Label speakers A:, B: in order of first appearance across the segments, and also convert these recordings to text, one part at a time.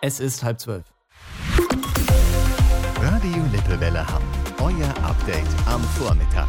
A: Es ist 11:30.
B: Radio Lippewelle Hamm. Euer Update am Vormittag.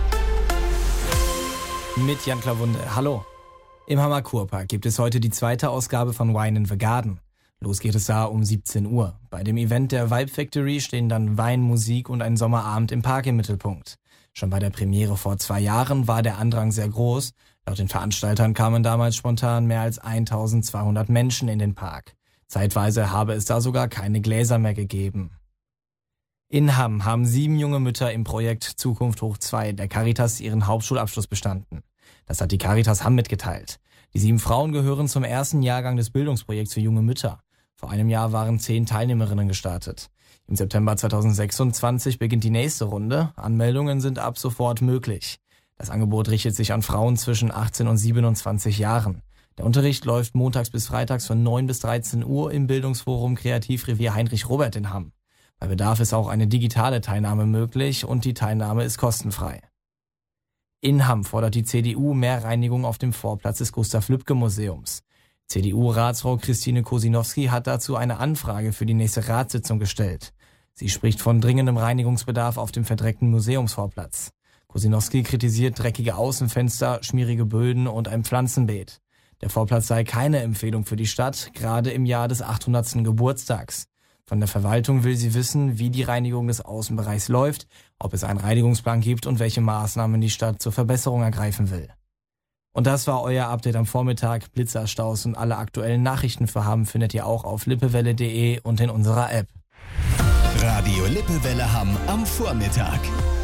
A: Mit Jan Klawunde. Hallo. Im Hammer Kurpark gibt es heute die zweite Ausgabe von Wine in the Garden. Los geht es da um 17 Uhr. Bei dem Event der Vibe Factory stehen dann Wein, Musik und ein Sommerabend im Park im Mittelpunkt. Schon bei der Premiere vor 2 Jahren war der Andrang sehr groß. Laut den Veranstaltern kamen damals spontan mehr als 1200 Menschen in den Park. Zeitweise habe es da sogar keine Gläser mehr gegeben. In Hamm haben 7 junge Mütter im Projekt Zukunft hoch 2 der Caritas ihren Hauptschulabschluss bestanden. Das hat die Caritas Hamm mitgeteilt. Die 7 Frauen gehören zum ersten Jahrgang des Bildungsprojekts für junge Mütter. Vor einem Jahr waren 10 Teilnehmerinnen gestartet. Im September 2026 beginnt die nächste Runde. Anmeldungen sind ab sofort möglich. Das Angebot richtet sich an Frauen zwischen 18 und 27 Jahren. Der Unterricht läuft montags bis freitags von 9 bis 13 Uhr im Bildungsforum Kreativrevier Heinrich Robert in Hamm. Bei Bedarf ist auch eine digitale Teilnahme möglich und die Teilnahme ist kostenfrei. In Hamm fordert die CDU mehr Reinigung auf dem Vorplatz des Gustav-Lübcke-Museums. CDU-Ratsfrau Christine Kosinowski hat dazu eine Anfrage für die nächste Ratssitzung gestellt. Sie spricht von dringendem Reinigungsbedarf auf dem verdreckten Museumsvorplatz. Kosinowski kritisiert dreckige Außenfenster, schmierige Böden und ein Pflanzenbeet. Der Vorplatz sei keine Empfehlung für die Stadt, gerade im Jahr des 800. Geburtstags. Von der Verwaltung will sie wissen, wie die Reinigung des Außenbereichs läuft, ob es einen Reinigungsplan gibt und welche Maßnahmen die Stadt zur Verbesserung ergreifen will. Und das war euer Update am Vormittag. Blitzer, Staus und alle aktuellen Nachrichten für Hamm findet ihr auch auf lippewelle.de und in unserer App.
B: Radio Lippewelle Hamm am Vormittag.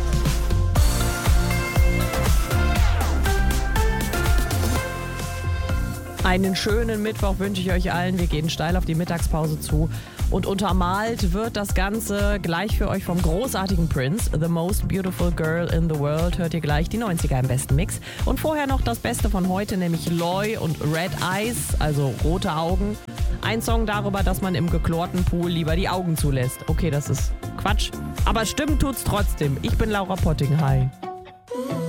C: Einen schönen Mittwoch wünsche ich euch allen. Wir gehen steil auf die Mittagspause zu. Und untermalt wird das Ganze gleich für euch vom großartigen Prince. The Most Beautiful Girl in the World. Hört ihr gleich die 90er im besten Mix. Und vorher noch das Beste von heute, nämlich Loy und Red Eyes, also rote Augen. Ein Song darüber, dass man im geklorten Pool lieber die Augen zulässt. Okay, das ist Quatsch. Aber stimmen tut's trotzdem. Ich bin Laura Potting. Hi.